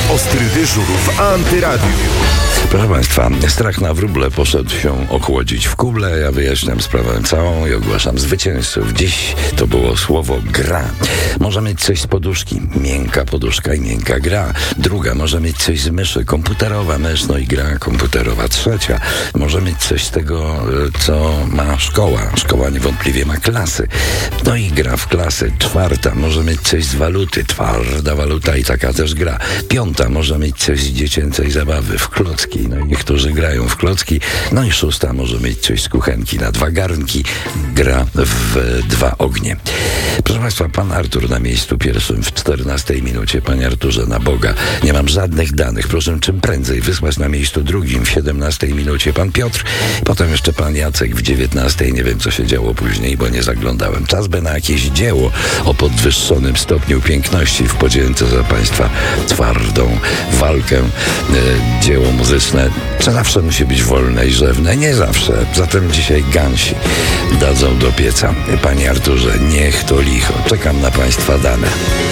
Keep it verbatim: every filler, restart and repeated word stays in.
Ostry dyżur w Antyradiu. Proszę Państwa, strach na wróble poszedł się ochłodzić w kuble. Ja wyjaśniam sprawę całą i ogłaszam zwycięzców. Dziś to było słowo gra. Może mieć coś z poduszki. Miękka poduszka i miękka gra. Druga może mieć coś z myszy. Komputerowa mysz, no i gra komputerowa. Trzecia może mieć coś z tego, co ma szkoła. Szkoła niewątpliwie ma klasy. No i gra w klasy. Czwarta może mieć coś z waluty. Twarda waluta i taka też gra. Piąta może mieć coś z dziecięcej zabawy. W klocki. No i niektórzy grają w klocki. No i szósta może mieć coś z kuchenki na dwa garnki. Gra w dwa ognie. Proszę Państwa, pan Artur na miejscu pierwszym w czternastej minucie. Panie Arturze, na Boga, nie mam żadnych danych. Proszę czym prędzej wysłać na miejscu drugim w siedemnastej minucie pan Piotr. Potem jeszcze pan Jacek w dziewiętnastej. Nie wiem, co się działo później, bo nie zaglądałem. Czas by na jakieś dzieło o podwyższonym stopniu piękności w podzięce za Państwa twardą walkę. E, dzieło muzyczne. Czy zawsze musi być wolne i rzewne? Nie zawsze. Zatem dzisiaj gansi dadzą do pieca. Panie Arturze, niech to licho. Czekam na Państwa dane.